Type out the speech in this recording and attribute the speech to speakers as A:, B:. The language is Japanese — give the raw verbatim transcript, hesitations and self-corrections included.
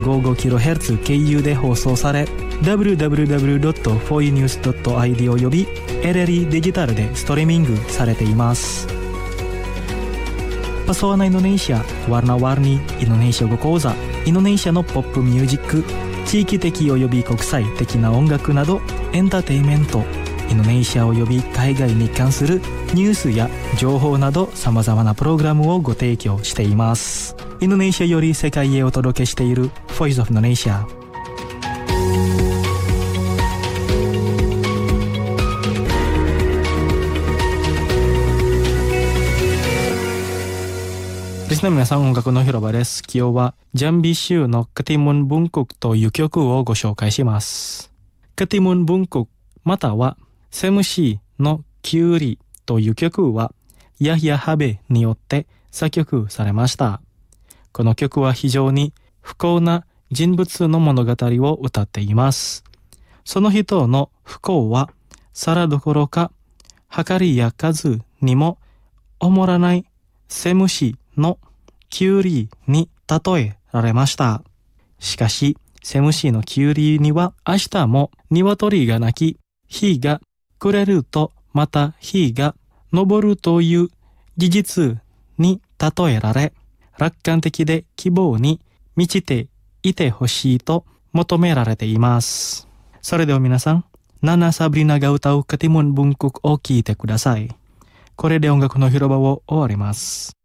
A: ごじゅうごキロヘルツ 経由で放送され ダブリューダブリューダブリュードットフォーユーニュースドットアイディー および エルエルイー デジタルでストリーミングされています。Pesona Indonesia Warna-warni Indonesia語講座、インドネシアのポップミュージック、地域的および国際的な音楽などエンターテインメント、インドネシアおよび海外に関するニュースや情報などさまざまなプログラムをご提供しています。インドネシアより世界へお届けしている Voice of Indonesia。リスナー皆さん、音楽の広場です。今日はジャンビ州のカティムン文国という曲をご紹介します。カティムン文国またはセムシーのキュウリという曲はヤヒヤ・ハベによって作曲されました。この曲は非常に不幸な人物の物語を歌っています。その人の不幸は皿どころか計りや数にも思らないセムシのキュウリに例えられました。しかしセムシのキュウリには明日も鶏が鳴き、日が暮れるとまた日が昇るという事実に例えられ、楽観的で希望に満ちていてほしいと求められています。それでは皆さん、ナナ・サブリナが歌うカティムン文国を聴いてください。これで音楽の広場を終わります。